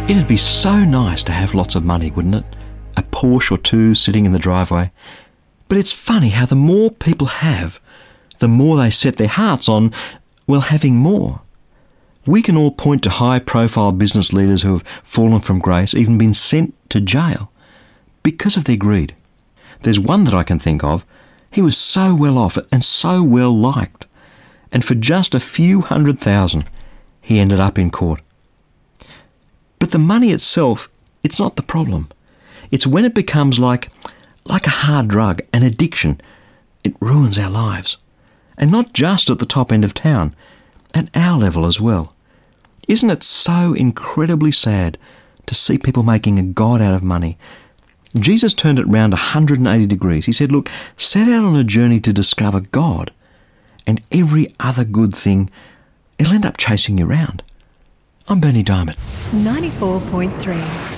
It'd be so nice to have lots of money, wouldn't it? A Porsche or two sitting in the driveway. But it's funny how the more people have, the more they set their hearts on, well, having more. We can all point to high-profile business leaders who have fallen from grace, even been sent to jail, because of their greed. There's one that I can think of. He was so well off and so well liked. And for just a few $100,000, he ended up in court. But the money itself, it's not the problem. It's when it becomes like a hard drug, an addiction. It ruins our lives. And not just at the top end of town, at our level as well. Isn't it so incredibly sad to see people making a god out of money? Jesus turned it round 180 degrees. He said, look, set out on a journey to discover God, and every other good thing, it'll end up chasing you around. I'm Berni Dymet. 94.3